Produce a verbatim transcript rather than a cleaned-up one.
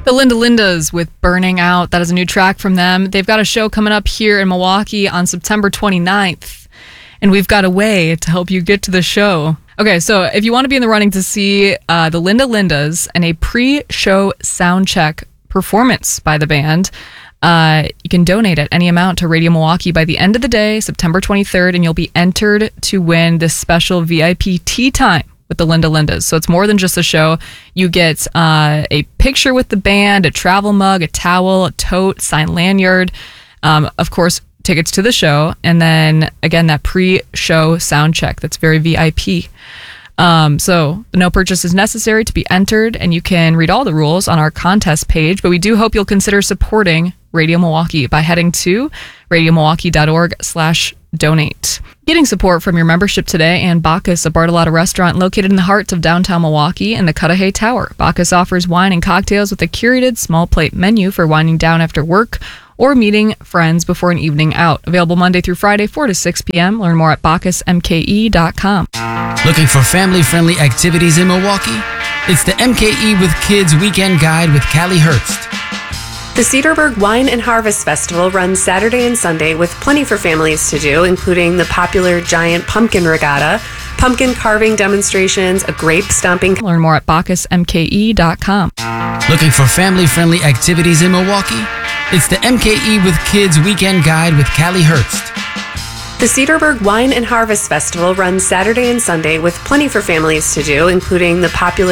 The Linda Lindas with Burning Out. That is a new track from them. They've got a show coming up here in Milwaukee on September twenty-ninth, and we've got a way to help you get to the show. Okay, so if you want to be in the running to see uh, the Linda Lindas and a pre-show sound check performance by the band, uh, you can donate at any amount to Radio Milwaukee by the end of the day, September twenty-third, and you'll be entered to win this special V I P tea time with the Linda Lindas. So it's more than just a show. You get uh, a picture with the band, a travel mug, a towel, a tote, signed lanyard, um, of course, tickets to the show, and then, again, that pre-show sound check. That's very V I P. Um, so no purchase is necessary to be entered, and you can read all the rules on our contest page, but we do hope you'll consider supporting Radio Milwaukee by heading to radiomilwaukee.org slash donate. Getting support from your membership today and Bacchus, a Bartolotta restaurant located in the heart of downtown Milwaukee in the Cudahy Tower. Bacchus offers wine and cocktails with a curated small plate menu for winding down after work or meeting friends before an evening out. Available Monday through Friday, four to six p.m. Learn more at bacchus m k e dot com. Looking for family-friendly activities in Milwaukee? It's the M K E with Kids Weekend Guide with Callie Hurst. The Cedarburg Wine and Harvest Festival runs Saturday and Sunday with plenty for families to do, including the popular giant pumpkin regatta, pumpkin carving demonstrations, a grape stomping. Learn more at bacchus m k e dot com. Looking for family-friendly activities in Milwaukee? It's the M K E with Kids Weekend Guide with Callie Hurst. The Cedarburg Wine and Harvest Festival runs Saturday and Sunday with plenty for families to do, including the popular